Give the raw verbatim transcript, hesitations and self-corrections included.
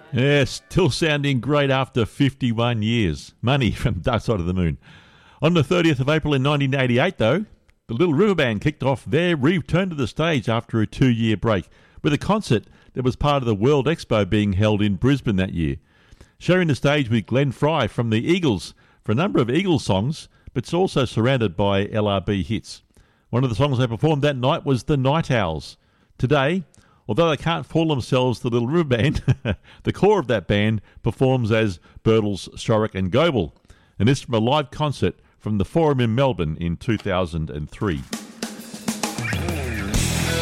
Yeah, still sounding great after fifty-one years. Money from Dark Side of the Moon. On the thirtieth of April in nineteen eighty-eight, though, the Little River Band kicked off their return to the stage after a two-year break with a concert that was part of the World Expo being held in Brisbane that year. Sharing the stage with Glenn Fry from the Eagles for a number of Eagles songs, but it's also surrounded by L R B hits. One of the songs they performed that night was The Night Owls. Today, although they can't call themselves the Little River Band, the core of that band performs as Birtles, Shorrock and Goebel. And this from a live concert from the Forum in Melbourne in two thousand three.